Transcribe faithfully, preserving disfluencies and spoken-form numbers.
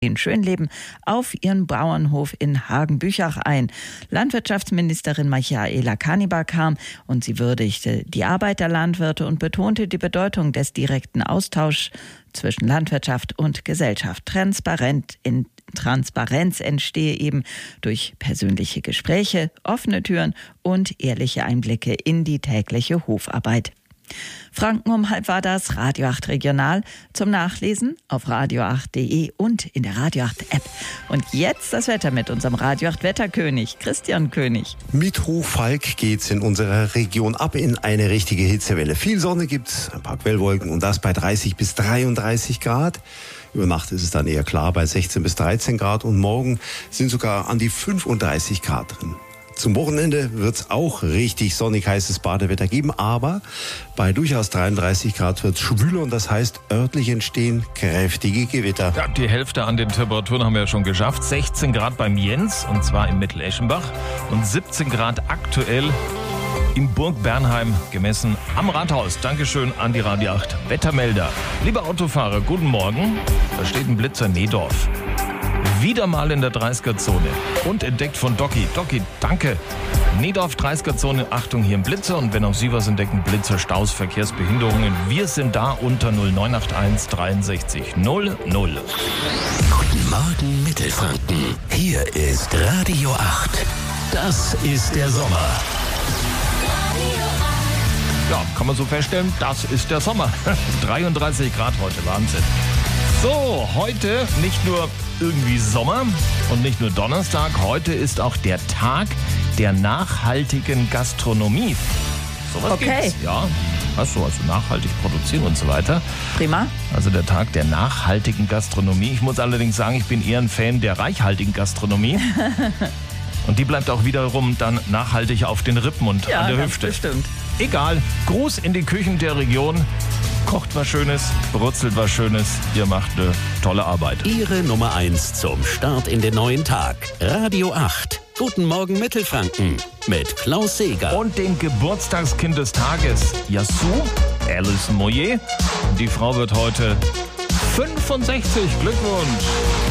in Schönleben auf ihren Bauernhof in Hagenbüchach ein. Landwirtschaftsministerin Michaela Kanibar kam und sie würdigte die Arbeit der Landwirte und betonte die Bedeutung des direkten Austauschs zwischen Landwirtschaft und Gesellschaft. Transparent in Transparenz entstehe eben durch persönliche Gespräche, offene Türen und ehrliche Einblicke in die tägliche Hofarbeit. Franken um halb war das, Radio acht Regional, zum Nachlesen auf radio acht punkt de und in der Radio acht App. Und jetzt das Wetter mit unserem Radio acht Wetterkönig, Christian König. Mit Hochfalk geht's in unserer Region ab in eine richtige Hitzewelle. Viel Sonne gibt's, ein paar Quellwolken und das bei dreißig bis dreiunddreißig Grad. Über Nacht ist es dann eher klar bei sechzehn bis dreizehn Grad und morgen sind sogar an die fünfunddreißig Grad drin. Zum Wochenende wird's auch richtig sonnig heißes Badewetter geben, aber bei durchaus dreiunddreißig Grad wird's schwüler und das heißt, örtlich entstehen kräftige Gewitter. Ja, die Hälfte an den Temperaturen haben wir ja schon geschafft. sechzehn Grad beim Jens, und zwar im Mitteleschenbach, und siebzehn Grad aktuell in Burg Bernheim gemessen am Rathaus. Dankeschön an die Radio acht Wettermelder. Liebe Autofahrer, guten Morgen. Da steht ein Blitzer Nehdorf. Wieder mal in der dreißiger-Zone und entdeckt von Doki. Doki, danke. Nehdorf dreißiger-Zone, Achtung, hier ein Blitzer. Und wenn auch Sie was entdecken, Blitzer, Staus, Verkehrsbehinderungen, wir sind da unter null neun acht eins dreiundsechzig null null. Guten Morgen Mittelfranken. Hier ist Radio acht. Das ist der Sommer. Ja, kann man so feststellen, das ist der Sommer. dreiunddreißig Grad heute, Wahnsinn. So, heute nicht nur irgendwie Sommer und nicht nur Donnerstag, heute ist auch der Tag der nachhaltigen Gastronomie. Sowas Okay. gibt's, ja. Achso, also nachhaltig produzieren und so weiter. Prima. Also der Tag der nachhaltigen Gastronomie. Ich muss allerdings sagen, ich bin eher ein Fan der reichhaltigen Gastronomie. Und die bleibt auch wiederum dann nachhaltig auf den Rippen und Ja, an der ganz Hüfte. bestimmt. Egal, Gruß in die Küchen der Region. Kocht was Schönes, brutzelt was Schönes. Ihr macht eine tolle Arbeit. Ihre Nummer eins zum Start in den neuen Tag. Radio acht. Guten Morgen Mittelfranken mit Klaus Seeger. Und dem Geburtstagskind des Tages, Yassou, Alice Moyer. Und die Frau wird heute fünfundsechzig. Glückwunsch.